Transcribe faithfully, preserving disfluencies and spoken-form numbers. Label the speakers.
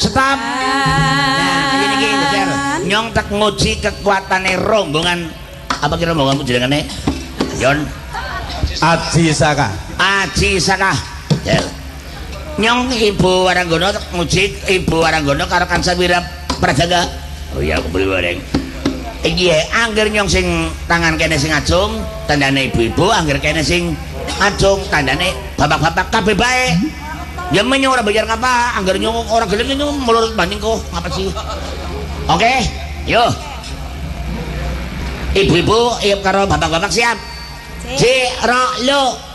Speaker 1: Stop. Nah, ini gini, Cer. Nyong tak nguji kekuatane rombongan apa kira rombongan jenengane? Yon
Speaker 2: Aji Saka.
Speaker 1: Aji Saka. Cer. Nyong Ibu Waranggono tak nguji Ibu Waranggono karo Kansawira Prajaga. Oh iya, aku beli bareng. Iki angger nyong sing tangan kene sing acung, tandane ibu-ibu, angger kene sing acung, tandane bapak-bapak kabeh bae. Ya menyo ora bayar ngapa, angger nyong ora gelem nyong mulur banding kok, ngapa sih? Oke, yo. Ibu-ibu, iya karo bapak-bapak siap. Si, ro, lo.